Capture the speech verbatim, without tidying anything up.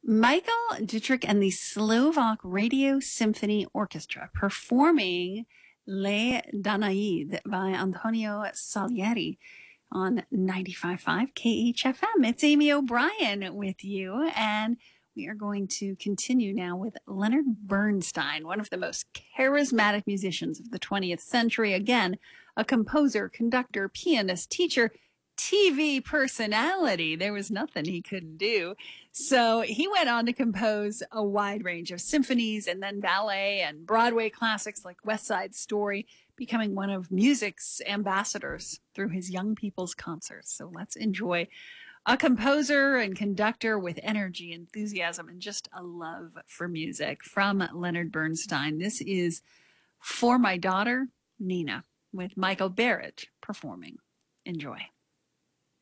Michael Dietrich and the Slovak Radio Symphony Orchestra performing Le Danaid by Antonio Salieri on ninety-five point five K H F M. It's Amy O'Brien with you, and we are going to continue now with Leonard Bernstein, one of the most charismatic musicians of the twentieth century. Again, a composer, conductor, pianist, teacher, T V personality. There was nothing he couldn't do. So he went on to compose a wide range of symphonies and then ballet and Broadway classics like West Side Story, becoming one of music's ambassadors through his young people's concerts. So let's enjoy a composer and conductor with energy, enthusiasm, and just a love for music from Leonard Bernstein. This is For My Daughter, Nina, with Michael Barrett performing. Enjoy.